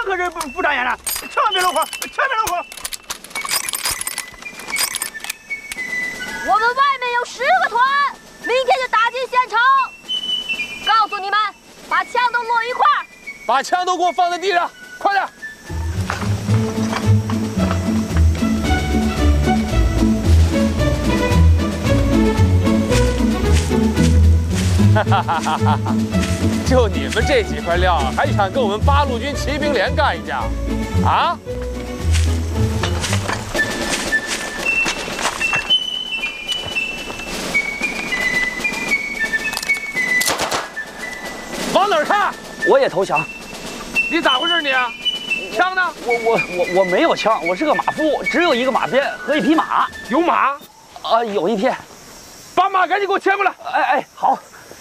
何人不长眼的，千万别漏风，千万别漏风。 我们外面有10个团，明天就打进县城。告诉你们，把枪都摞一块儿， 把枪都给我放在地上，快点！哈哈哈哈哈！就你们这几块料，还想跟我们八路军骑兵连干一架？啊？往哪儿看？ 我也投降。 你咋回事你？枪呢？ 我没有枪，我是个马夫，只有一个马鞭和一匹马。 有马？ 有一匹。 把马赶紧给我牵过来。 哎，好。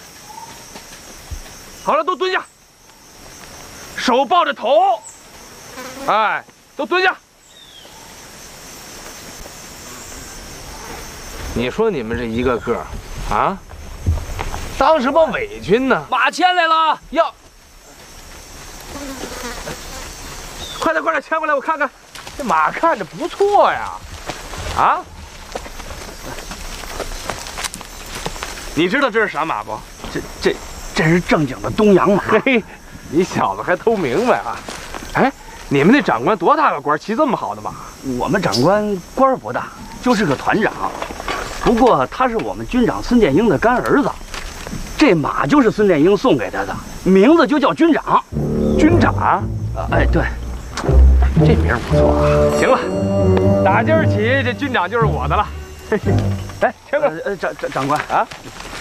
好了，都蹲下，手抱着头，哎，都蹲下。你说你们这一个个啊，当什么伪军呢？ 马牵来了， 要，快点牵过来，我看看，这马看着不错呀，啊？你知道这是啥马不？ 这是正经的东洋马。 嘿，你小子还都明白啊？哎，你们那长官多大个官，骑这么好的马？ 我们长官官不大，就是个团长。不过他是我们军长孙殿英的干儿子，这马就是孙殿英送给他的，名字就叫军长。 军长？ 哎，对， 这名不错啊。行了，打今儿起这军长就是我的了。嘿嘿，来，牵过来。 长官啊，